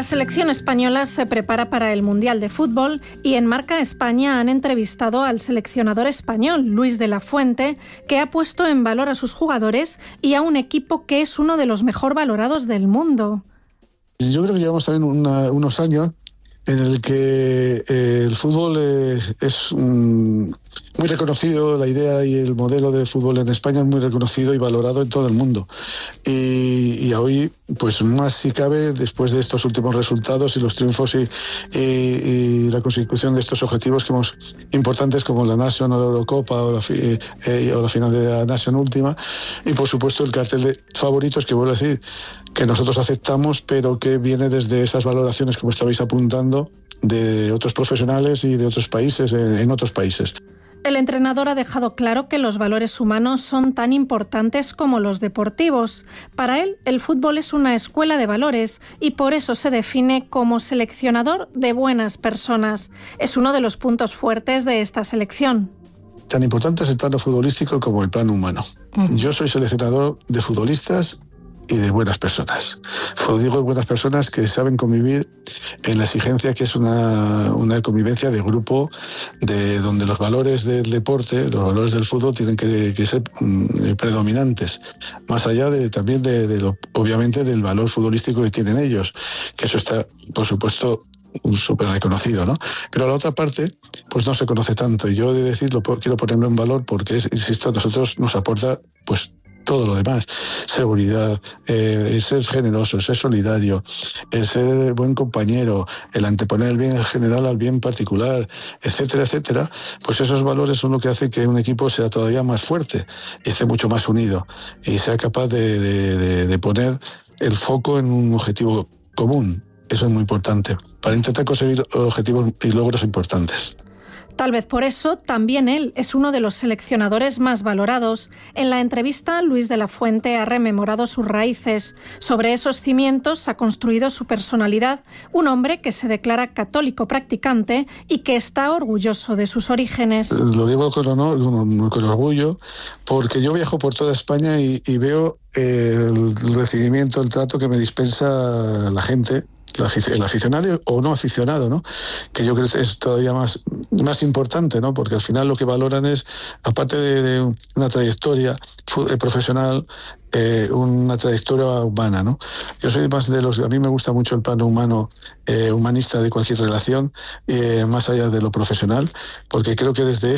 La selección española se prepara para el Mundial de Fútbol y en Marca España han entrevistado al seleccionador español, Luis de la Fuente, que ha puesto en valor a sus jugadores y a un equipo que es uno de los mejor valorados del mundo. Yo creo que llevamos también unos años en el que el fútbol es muy reconocido, la idea y el modelo de fútbol en España es muy reconocido y valorado en todo el mundo. Y hoy, pues más si cabe, después de estos últimos resultados y los triunfos y la consecución de estos objetivos que hemos importantes como la National, la Eurocopa o la final de la National última, y por supuesto el cartel de favoritos que vuelvo a decir que nosotros aceptamos, pero que viene desde esas valoraciones, como estabais apuntando, de otros profesionales y de otros países, en otros países. El entrenador ha dejado claro que los valores humanos son tan importantes como los deportivos. Para él, el fútbol es una escuela de valores y por eso se define como seleccionador de buenas personas. Es uno de los puntos fuertes de esta selección. Tan importante es el plano futbolístico como el plano humano. Yo soy seleccionador de futbolistas y de buenas personas. Digo de buenas personas que saben convivir en la exigencia que es una convivencia de grupo, de donde los valores del deporte, los valores del fútbol tienen que ser predominantes, más allá también obviamente del valor futbolístico que tienen ellos, que eso está, por supuesto, súper reconocido, ¿no? Pero a la otra parte, pues no se conoce tanto, y yo he de decirlo, quiero ponerlo en valor porque, insisto, a nosotros nos aporta, pues, todo lo demás, seguridad, ser generoso, ser solidario, ser buen compañero, el anteponer el bien general al bien particular, etcétera, etcétera, pues esos valores son lo que hace que un equipo sea todavía más fuerte y esté mucho más unido y sea capaz de poner el foco en un objetivo común. Eso es muy importante, para intentar conseguir objetivos y logros importantes. Tal vez por eso también él es uno de los seleccionadores más valorados. En la entrevista, Luis de la Fuente ha rememorado sus raíces. Sobre esos cimientos ha construido su personalidad, un hombre que se declara católico practicante y que está orgulloso de sus orígenes. Lo digo con honor, con orgullo, porque yo viajo por toda España y veo el recibimiento, el trato que me dispensa la gente, el aficionado o no aficionado, ¿no? Que yo creo que es todavía más importante, ¿no? Porque al final lo que valoran es, aparte de una trayectoria profesional, una trayectoria humana, ¿no? Yo soy más a mí me gusta mucho el plano humano, humanista de cualquier relación, más allá de lo profesional, porque creo que desde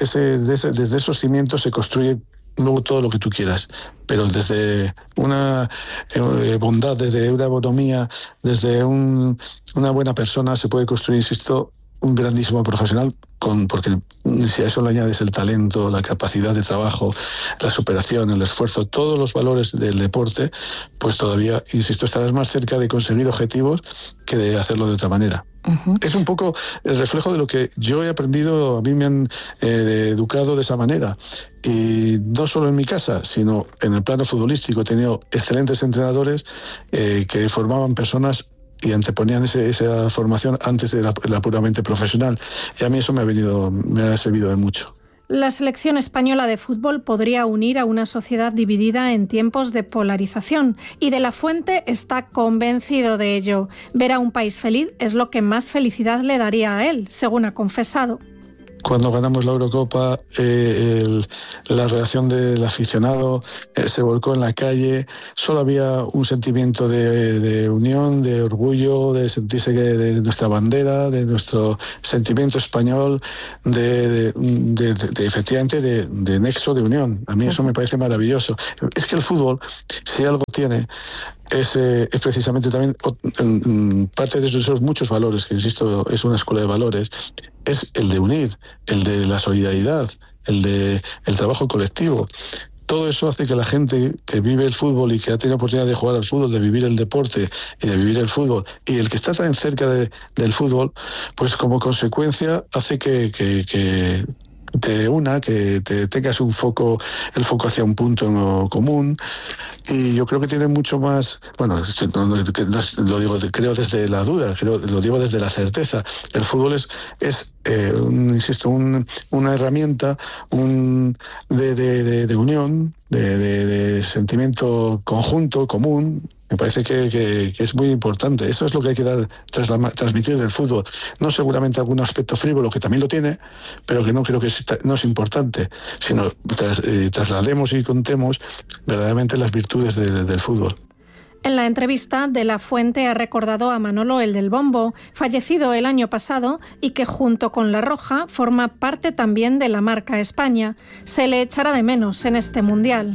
esos cimientos se construye luego todo lo que tú quieras, pero desde una bondad, desde una bonomía, desde una buena persona se puede construir, insisto, un grandísimo profesional, porque si a eso le añades el talento, la capacidad de trabajo, la superación, el esfuerzo, todos los valores del deporte, pues todavía, insisto, estarás más cerca de conseguir objetivos que de hacerlo de otra manera. Uh-huh. Es un poco el reflejo de lo que yo he aprendido, a mí me han educado de esa manera. Y no solo en mi casa, sino en el plano futbolístico. He tenido excelentes entrenadores que formaban personas y anteponían esa formación antes de la puramente profesional. Y a mí eso me ha servido de mucho. La selección española de fútbol podría unir a una sociedad dividida en tiempos de polarización y de la Fuente está convencido de ello. Ver a un país feliz es lo que más felicidad le daría a él, según ha confesado. Cuando ganamos la Eurocopa, la reacción del aficionado se volcó en la calle. Solo había un sentimiento de unión, de orgullo, de sentirse de nuestra bandera, de nuestro sentimiento español, efectivamente de nexo de unión. A mí eso me parece maravilloso. Es que el fútbol, si algo tiene, es precisamente también parte de esos muchos valores, que insisto, es una escuela de valores, es el de unir, el de la solidaridad, el trabajo colectivo. Todo eso hace que la gente que vive el fútbol y que ha tenido oportunidad de jugar al fútbol, de vivir el deporte y de vivir el fútbol, y el que está tan cerca del fútbol, pues como consecuencia hace que te una, que te tengas el foco hacia un punto común. Y yo creo que tiene mucho más, bueno, lo digo creo desde la duda, lo digo desde la certeza. El fútbol es insisto, una herramienta de unión, de sentimiento conjunto, común, Me parece que es muy importante. Eso es lo que hay que transmitir del fútbol. No seguramente algún aspecto frívolo, que también lo tiene, pero que no creo que no es importante, sino traslademos y contemos verdaderamente las virtudes del fútbol. En la entrevista, De la Fuente ha recordado a Manolo el del Bombo, fallecido el año pasado y que junto con La Roja forma parte también de la marca España. Se le echará de menos en este Mundial.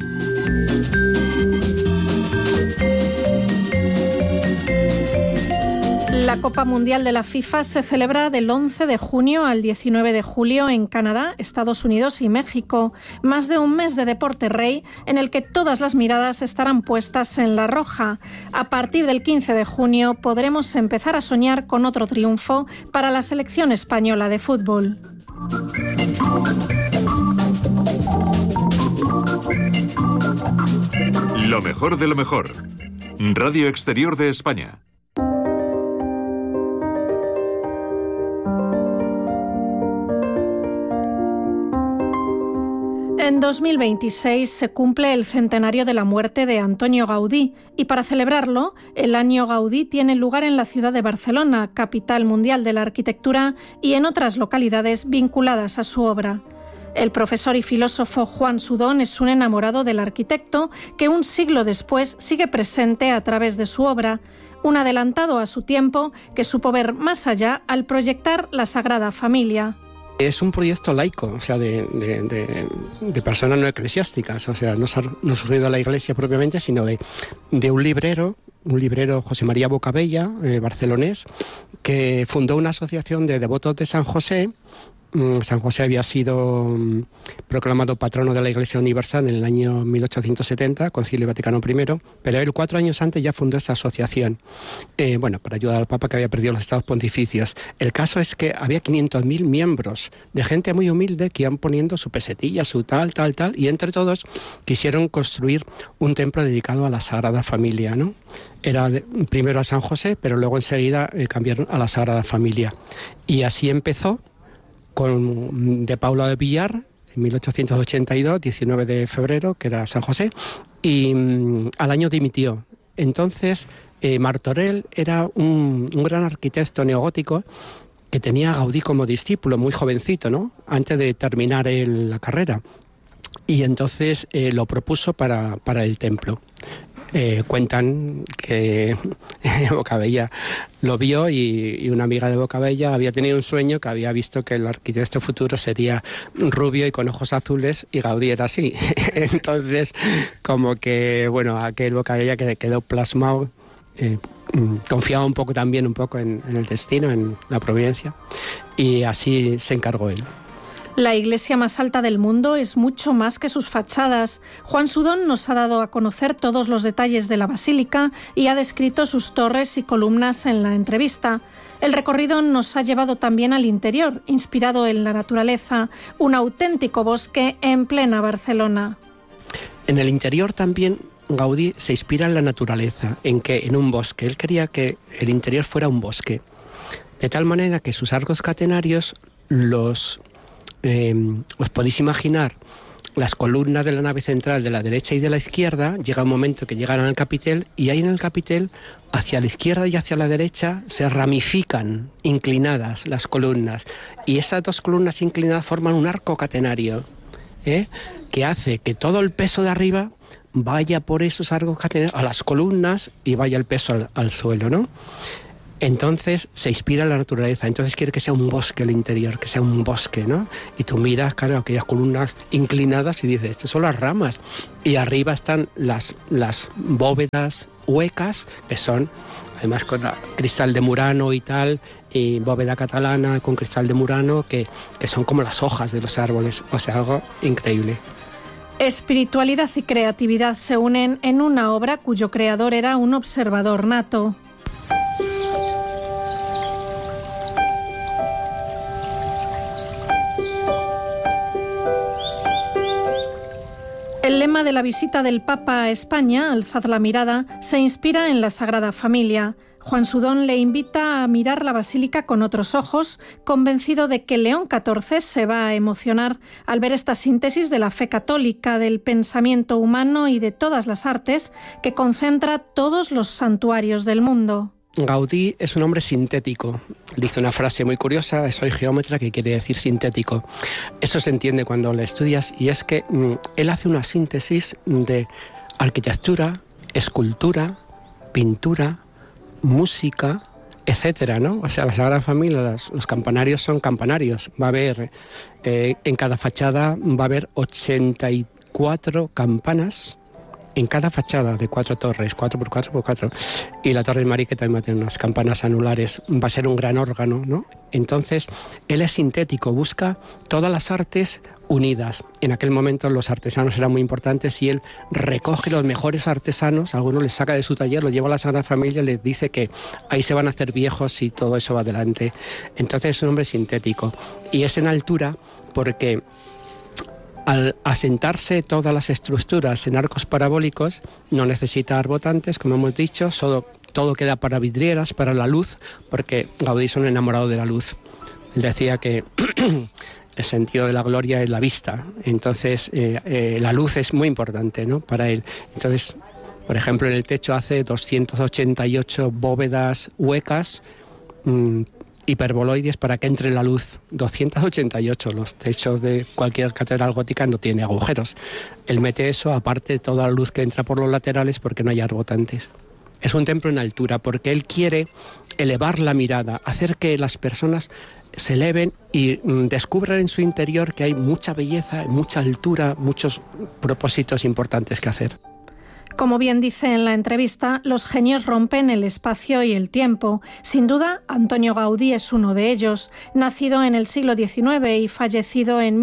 La Copa Mundial de la FIFA se celebra del 11 de junio al 19 de julio en Canadá, Estados Unidos y México. Más de un mes de deporte rey en el que todas las miradas estarán puestas en La Roja. A partir del 15 de junio podremos empezar a soñar con otro triunfo para la selección española de fútbol. Lo mejor de lo mejor. Radio Exterior de España. En 2026 se cumple el centenario de la muerte de Antonio Gaudí y para celebrarlo, el Año Gaudí tiene lugar en la ciudad de Barcelona, capital mundial de la arquitectura, y en otras localidades vinculadas a su obra. El profesor y filósofo Juan Sudón es un enamorado del arquitecto que un siglo después sigue presente a través de su obra, un adelantado a su tiempo que supo ver más allá al proyectar la Sagrada Familia. Es un proyecto laico, o sea, de personas no eclesiásticas, o sea, no surgido de la Iglesia propiamente, sino de un librero José María Bocabella, barcelonés, que fundó una asociación de devotos de San José. San José había sido proclamado patrono de la Iglesia Universal en el año 1870, Concilio Vaticano I, pero él 4 años antes ya fundó esta asociación, para ayudar al Papa que había perdido los estados pontificios. El caso es que había 500.000 miembros de gente muy humilde que iban poniendo su pesetilla, su tal, y entre todos quisieron construir un templo dedicado a la Sagrada Familia, ¿no? Era primero a San José, pero luego enseguida cambiaron a la Sagrada Familia. Y así empezó de Paula de Villar, en 1882, 19 de febrero, que era San José, y al año dimitió. Entonces, Martorell era un gran arquitecto neogótico que tenía a Gaudí como discípulo, muy jovencito, ¿no?, antes de terminar la carrera. Y entonces lo propuso para el templo. Cuentan que Bocabella lo vio y una amiga de Bocabella había tenido un sueño que había visto que el arquitecto futuro sería rubio y con ojos azules, y Gaudí era así. Entonces, como que, aquel Bocabella que quedó plasmado, confiaba un poco en el destino, en la providencia, y así se encargó él. La iglesia más alta del mundo es mucho más que sus fachadas. Juan Sudón nos ha dado a conocer todos los detalles de la basílica y ha descrito sus torres y columnas en la entrevista. El recorrido nos ha llevado también al interior, inspirado en la naturaleza, un auténtico bosque en plena Barcelona. En el interior también Gaudí se inspira en la naturaleza, en un bosque. Él quería que el interior fuera un bosque, de tal manera que sus arcos catenarios os podéis imaginar las columnas de la nave central de la derecha y de la izquierda. Llega un momento que llegan al capitel, y ahí en el capitel, hacia la izquierda y hacia la derecha, se ramifican inclinadas las columnas, y esas dos columnas inclinadas forman un arco catenario, que hace que todo el peso de arriba vaya por esos arcos catenarios a las columnas y vaya el peso al suelo, ¿no? Entonces se inspira en la naturaleza, entonces quiere que sea un bosque el interior, que sea un bosque, ¿no? Y tú miras, claro, aquellas columnas inclinadas y dices, estas son las ramas. Y arriba están las bóvedas huecas, que son, además, con cristal de Murano y tal, y bóveda catalana con cristal de Murano, que son como las hojas de los árboles, o sea, algo increíble. Espiritualidad y creatividad se unen en una obra cuyo creador era un observador nato. El El lema de la visita del Papa a España, Alzad la mirada, se inspira en la Sagrada Familia. Juan Sudón le invita a mirar la basílica con otros ojos, convencido de que León XIV se va a emocionar al ver esta síntesis de la fe católica, del pensamiento humano y de todas las artes que concentra todos los santuarios del mundo. Gaudí es un hombre sintético. Dice una frase muy curiosa: soy geómetra, que quiere decir sintético. Eso se entiende cuando lo estudias, y es que él hace una síntesis de arquitectura, escultura, pintura, música, etcétera, ¿no? O sea, la Sagrada Familia, los campanarios son campanarios. Va a haber, en cada fachada va a haber 84 campanas, en cada fachada de 4 torres, 4x4x4, y la Torre de María, que también va a tener unas campanas anulares. Va a ser un gran órgano, ¿no? Entonces, él es sintético, busca todas las artes unidas. En aquel momento los artesanos eran muy importantes, y él recoge los mejores artesanos, algunos les saca de su taller, los lleva a la Sagrada Familia y les dice que ahí se van a hacer viejos y todo eso va adelante. Entonces es un hombre sintético, y es en altura porque al asentarse todas las estructuras en arcos parabólicos no necesita arbotantes, como hemos dicho, todo queda para vidrieras, para la luz, porque Gaudí es un enamorado de la luz. Él decía que el sentido de la gloria es la vista, entonces la luz es muy importante, ¿no?, para él. Entonces, por ejemplo, en el techo hace 288 bóvedas huecas, hiperboloides, para que entre la luz. 288. Los techos de cualquier catedral gótica no tiene agujeros. Él mete eso, aparte de toda la luz que entra por los laterales, porque no hay arbotantes. Es un templo en altura porque él quiere elevar la mirada, hacer que las personas se eleven y descubran en su interior que hay mucha belleza, mucha altura, muchos propósitos importantes que hacer. Como bien dice en la entrevista, los genios rompen el espacio y el tiempo. Sin duda, Antonio Gaudí es uno de ellos. Nacido en el siglo XIX y fallecido en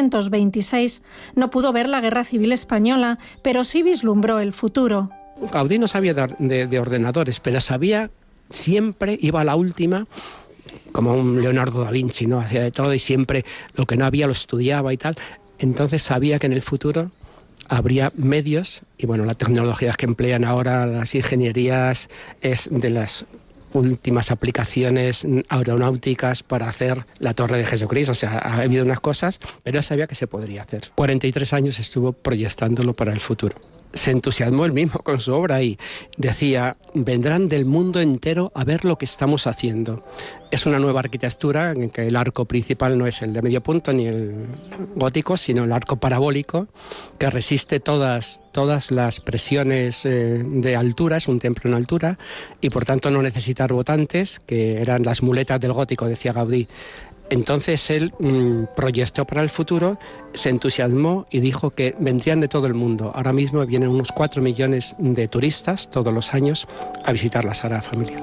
1926, no pudo ver la Guerra Civil Española, pero sí vislumbró el futuro. Gaudí no sabía de ordenadores, pero sabía, siempre iba a la última, como un Leonardo da Vinci, ¿no? Hacía de todo y siempre lo que no había lo estudiaba y tal. Entonces sabía que en el futuro habría medios, y bueno, las tecnologías que emplean ahora las ingenierías es de las últimas aplicaciones aeronáuticas para hacer la Torre de Jesucristo. O sea, ha habido unas cosas, pero él sabía que se podría hacer. 43 años estuvo proyectándolo para el futuro. Se entusiasmó él mismo con su obra y decía: vendrán del mundo entero a ver lo que estamos haciendo. Es una nueva arquitectura en que el arco principal no es el de medio punto ni el gótico, sino el arco parabólico, que resiste todas las presiones de altura. Es un templo en altura y por tanto no necesita arbotantes, que eran las muletas del gótico, decía Gaudí. Entonces él proyectó para el futuro, se entusiasmó y dijo que vendrían de todo el mundo. Ahora mismo vienen unos 4 millones de turistas todos los años a visitar la Sagrada Familia.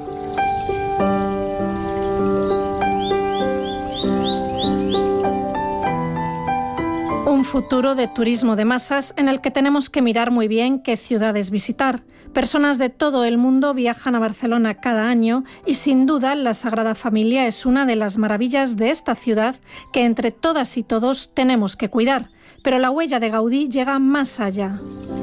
Un futuro de turismo de masas en el que tenemos que mirar muy bien qué ciudades visitar. Personas de todo el mundo viajan a Barcelona cada año y sin duda la Sagrada Familia es una de las maravillas de esta ciudad que entre todas y todos tenemos que cuidar. Pero la huella de Gaudí llega más allá.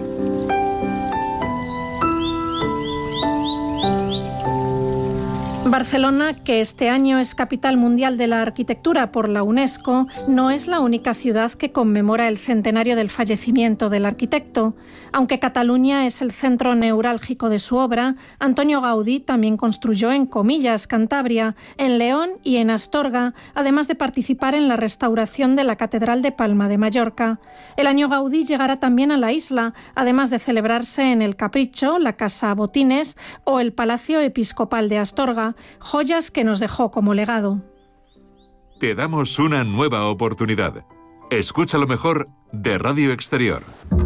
Barcelona, que este año es Capital Mundial de la Arquitectura por la UNESCO, no es la única ciudad que conmemora el centenario del fallecimiento del arquitecto. Aunque Cataluña es el centro neurálgico de su obra, Antonio Gaudí también construyó en Comillas, Cantabria, en León y en Astorga, además de participar en la restauración de la Catedral de Palma de Mallorca. El año Gaudí llegará también a la isla, además de celebrarse en el Capricho, la Casa Botines o el Palacio Episcopal de Astorga, joyas que nos dejó como legado. Te damos una nueva oportunidad. Escucha lo mejor de Radio Exterior.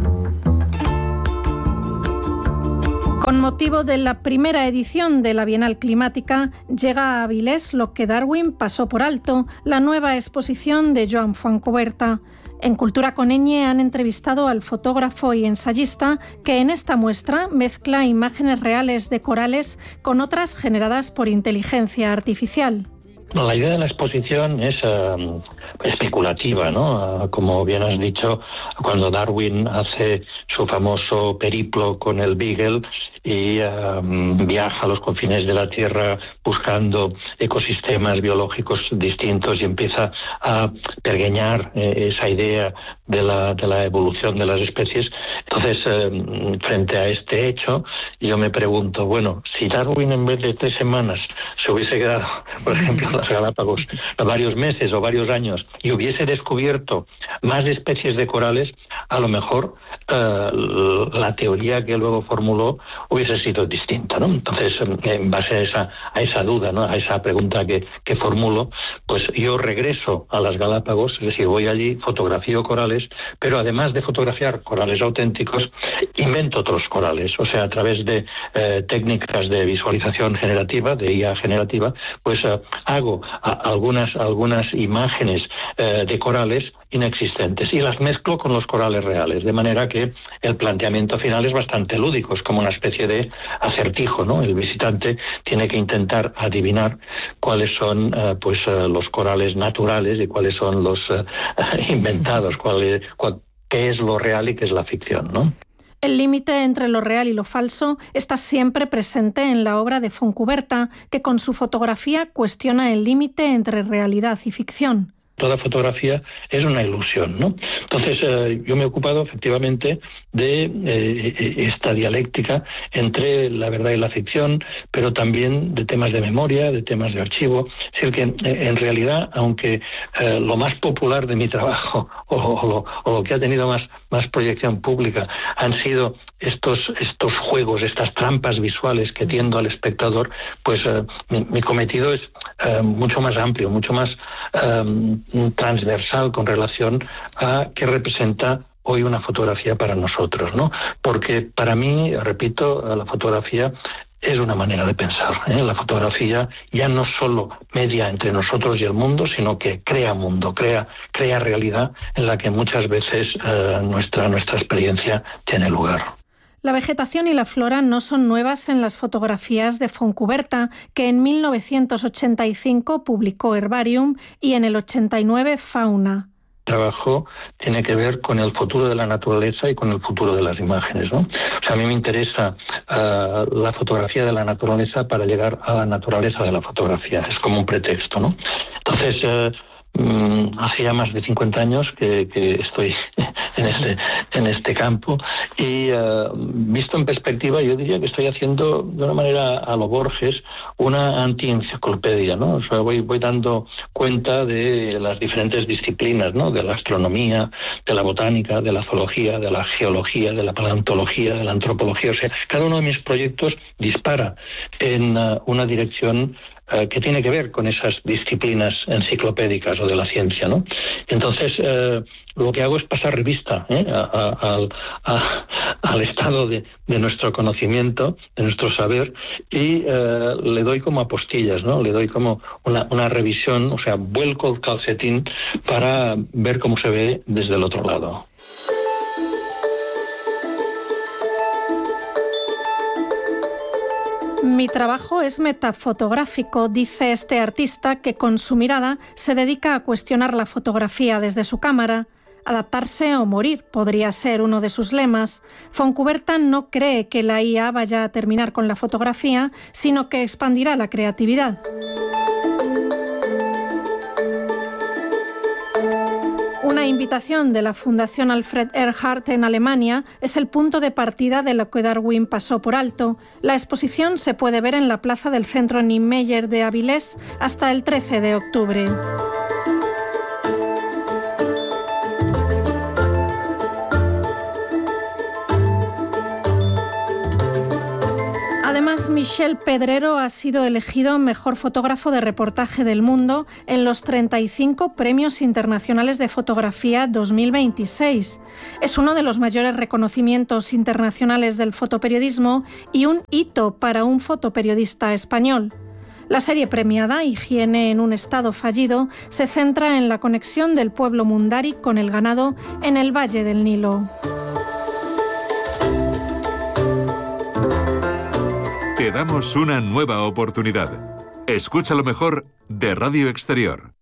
Con motivo de la primera edición de la Bienal Climática, llega a Avilés lo que Darwin pasó por alto, la nueva exposición de Joan Fontcuberta. En Cultura con Ñ han entrevistado al fotógrafo y ensayista que en esta muestra mezcla imágenes reales de corales con otras generadas por inteligencia artificial. La idea de la exposición es especulativa, ¿no? Como bien has dicho, cuando Darwin hace su famoso periplo con el Beagle y viaja a los confines de la Tierra buscando ecosistemas biológicos distintos y empieza a pergeñar esa idea de la evolución de las especies. Entonces, frente a este hecho, yo me pregunto, bueno, si Darwin en vez de 3 semanas se hubiese quedado, por ejemplo, en las Galápagos varios meses o varios años y hubiese descubierto más especies de corales, a lo mejor la teoría que luego formuló hubiese sido distinta, ¿no? Entonces, en base a esa duda, ¿no? A esa pregunta que formulo, pues yo regreso a las Galápagos, es decir, voy allí, fotografío corales, pero además de fotografiar corales auténticos, invento otros corales, o sea, a través de técnicas de visualización generativa, de IA generativa, pues hago algunas imágenes de corales inexistentes y las mezclo con los corales reales, de manera que el planteamiento final es bastante lúdico, es como una especie de acertijo, ¿no? El visitante tiene que intentar adivinar cuáles son los corales naturales y cuáles son los inventados, qué es lo real y qué es la ficción, ¿no? El límite entre lo real y lo falso está siempre presente en la obra de Fontcuberta, que con su fotografía cuestiona el límite entre realidad y ficción. Toda fotografía es una ilusión, ¿no? Entonces, yo me he ocupado efectivamente de esta dialéctica entre la verdad y la ficción, pero también de temas de memoria, de temas de archivo. Es decir, que en realidad, aunque lo más popular de mi trabajo o lo que ha tenido más proyección pública han sido estos juegos, estas trampas visuales que tiendo al espectador, pues mi cometido es mucho más amplio, mucho más transversal con relación a qué representa hoy una fotografía para nosotros, ¿no? Porque para mí, repito, la fotografía es una manera de pensar, ¿eh? La fotografía ya no solo media entre nosotros y el mundo, sino que crea mundo, crea realidad en la que muchas veces nuestra experiencia tiene lugar. La vegetación y la flora no son nuevas en las fotografías de Fontcuberta, que en 1985 publicó Herbarium y en el 89 Fauna. El trabajo tiene que ver con el futuro de la naturaleza y con el futuro de las imágenes, ¿no? O sea, a mí me interesa la fotografía de la naturaleza para llegar a la naturaleza de la fotografía. Es como un pretexto, ¿no? Entonces, hace ya más de 50 años que estoy en este campo y visto en perspectiva yo diría que estoy haciendo de una manera a lo Borges una anti-enciclopedia, ¿no? O sea, voy dando cuenta de las diferentes disciplinas, ¿no? De la astronomía, de la botánica, de la zoología, de la geología, de la paleontología, de la antropología. O sea, cada uno de mis proyectos dispara en una dirección que tiene que ver con esas disciplinas enciclopédicas o de la ciencia, ¿no? Entonces, lo que hago es pasar revista al estado de nuestro conocimiento, de nuestro saber, y le doy como apostillas, ¿no? Le doy como una revisión, o sea, vuelco el calcetín para ver cómo se ve desde el otro lado. Mi trabajo es metafotográfico, dice este artista que con su mirada se dedica a cuestionar la fotografía desde su cámara. Adaptarse o morir podría ser uno de sus lemas. Fontcuberta no cree que la IA vaya a terminar con la fotografía, sino que expandirá la creatividad. Una invitación de la Fundación Alfred Ehrhardt en Alemania es el punto de partida de lo que Darwin pasó por alto. La exposición se puede ver en la plaza del Centro Niemeyer de Avilés hasta el 13 de octubre. Además, Michel Pedrero ha sido elegido mejor fotógrafo de reportaje del mundo en los 35 Premios Internacionales de Fotografía 2026. Es uno de los mayores reconocimientos internacionales del fotoperiodismo y un hito para un fotoperiodista español. La serie premiada, Higiene en un estado fallido, se centra en la conexión del pueblo mundari con el ganado en el Valle del Nilo. Te damos una nueva oportunidad. Escucha lo mejor de Radio Exterior.